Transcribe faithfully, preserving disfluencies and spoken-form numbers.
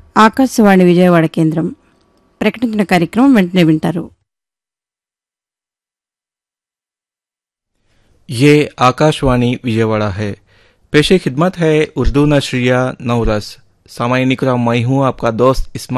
ఆకాశవాణి విజయవాడ కేంద్రం ప్రకటించిన కార్యక్రమం వెంటనే వింటారు. ये आकाशवाणी विजयवाड़ा है. पेशे खिदमत है उर्दू नशरिया नौरस. सामाईन इकराम, मैं हूँ आपका दोस्त इस्मा